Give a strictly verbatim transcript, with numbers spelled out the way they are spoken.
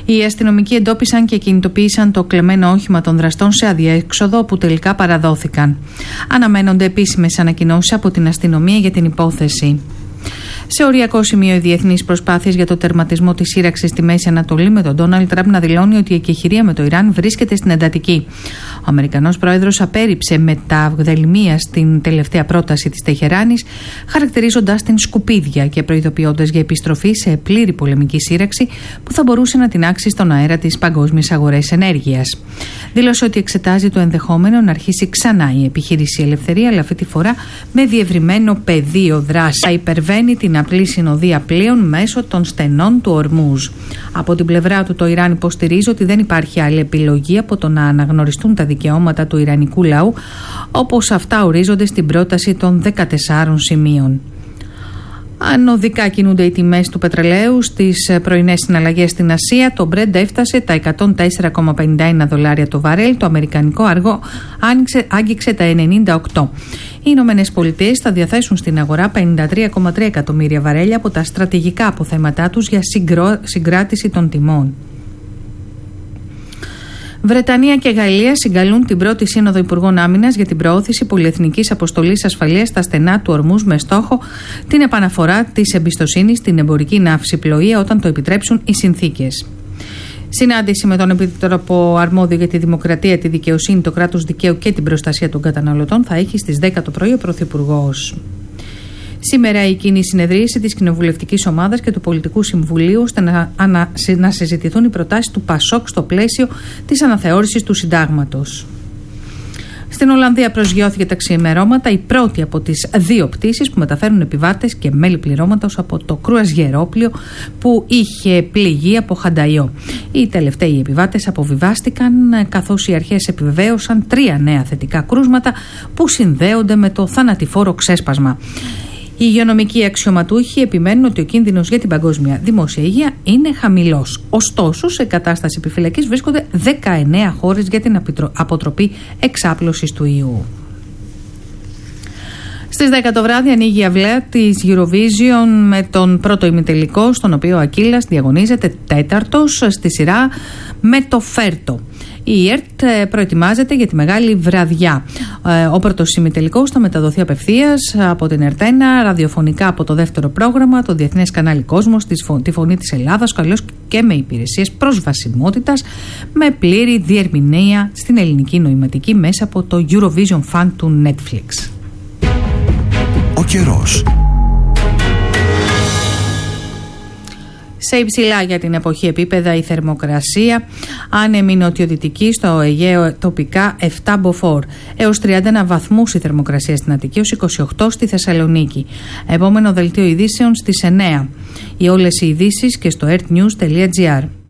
Οι αστυνομικοί εντόπισαν και κινητοποίησαν το κλεμμένο όχημα των δραστών σε αδιέξοδο, που τελικά παραδόθηκαν. Αναμένονται επίσημες ανακοινώσεις από την αστυνομία για την υπόθεση. Σε οριακό σημείο οι διεθνείς προσπάθειες για το τερματισμό της σύραξης στη Μέση Ανατολή, με τον Ντόναλντ Τραμπ να δηλώνει ότι η εκεχηρία με το Ιράν βρίσκεται στην εντατική. Ο Αμερικανός πρόεδρος απέρριψε με τα γδελμία στην τελευταία πρόταση της Τεχεράνης, χαρακτηρίζοντας την σκουπίδια και προειδοποιώντας για επιστροφή σε πλήρη πολεμική σύραξη που θα μπορούσε να τινάξει στον αέρα τις παγκόσμιες αγορές ενέργειας. Δήλωσε ότι εξετάζει το ενδεχόμενο να αρχίσει ξανά η επιχείρηση Ελευθερία, αλλά αυτή τη φορά με διευρυμένο πεδίο δράση. Θα υπερβαίνει την απλή συνοδεία πλοίων μέσω των στενών του Ορμούζ. Από την πλευρά του, το Ιράν υποστηρίζει ότι δεν υπάρχει άλλη επιλογή από το να αναγνωριστούν τα δικαιώματα του ιρανικού λαού, όπως αυτά ορίζονται στην πρόταση των δεκατεσσάρων σημείων. Ανωδικά κινούνται οι τιμές του πετρελαίου στις πρωινές συναλλαγές στην Ασία. Το Brent έφτασε τα εκατόν τέσσερα κόμμα πενήντα ένα δολάρια το βαρέλ. Το αμερικανικό αργό άνοιξε, άγγιξε τα ενενήντα οκτώ. Οι Ηνωμένες Πολιτείες θα διαθέσουν στην αγορά πενήντα τρία κόμμα τρία εκατομμύρια βαρέλια από τα στρατηγικά αποθέματά τους για συγκρό, συγκράτηση των τιμών. Βρετανία και Γαλλία συγκαλούν την πρώτη Σύνοδο Υπουργών Άμυνας για την προώθηση πολυεθνικής αποστολής ασφαλείας στα στενά του Ορμούζ, με στόχο την επαναφορά της εμπιστοσύνης στην εμπορική ναυσιπλοεία όταν το επιτρέψουν οι συνθήκες. Συνάντηση με τον Επίτροπο αρμόδιο για τη Δημοκρατία, τη Δικαιοσύνη, το κράτος δικαίου και την προστασία των καταναλωτών θα έχει στις δέκα το πρωί ο Πρωθυπουργός. Σήμερα η κοινή συνεδρίαση της Κοινοβουλευτικής Ομάδας και του Πολιτικού Συμβουλίου, ώστε να, ανα, να συζητηθούν οι προτάσεις του ΠΑΣΟΚ στο πλαίσιο της αναθεώρησης του Συντάγματος. Στην Ολλανδία προσγειώθηκε τα ξημερώματα η πρώτη από τις δύο πτήσεις που μεταφέρουν επιβάτες και μέλη πληρώματος από το κρουαζιερόπλοιο που είχε πληγεί από χανταϊό. Οι τελευταίοι επιβάτες αποβιβάστηκαν, καθώς οι αρχές επιβεβαίωσαν τρία νέα θετικά κρούσματα που συνδέονται με το θανατηφόρο ξέσπασμα. Οι υγειονομικοί αξιωματούχοι επιμένουν ότι ο κίνδυνος για την παγκόσμια δημόσια υγεία είναι χαμηλός. Ωστόσο, σε κατάσταση επιφυλακής βρίσκονται δεκαεννέα χώρες για την αποτροπή εξάπλωσης του ιού. Στις δέκα το βράδυ ανοίγει η αυλαία της Eurovision με τον πρώτο ημιτελικό, στον οποίο ο Ακύλας διαγωνίζεται τέταρτος στη σειρά με το Φέρτο. Η ΕΡΤ προετοιμάζεται για τη μεγάλη βραδιά. Ο πρώτος ημιτελικός θα μεταδοθεί απευθείας από την ΕΡΤ ένα, ραδιοφωνικά από το δεύτερο πρόγραμμα, το Διεθνές Κανάλι Κόσμος, τη Φωνή της Ελλάδας, καλώς και με υπηρεσίες προσβασιμότητας, με πλήρη διερμηνία στην ελληνική νοηματική μέσα από το Eurovision Fan του Netflix. Ο καιρός. Σε υψηλά για την εποχή επίπεδα η θερμοκρασία, άνεμη νοτιοδυτική, στο Αιγαίο τοπικά επτά μποφόρ, έως τριάντα ένα βαθμούς η θερμοκρασία στην Αττική, έως είκοσι οκτώ στη Θεσσαλονίκη. Επόμενο δελτίο ειδήσεων στις εννέα. Οι όλες οι ειδήσεις και στο ερτ νιους τελεία τζι άρ.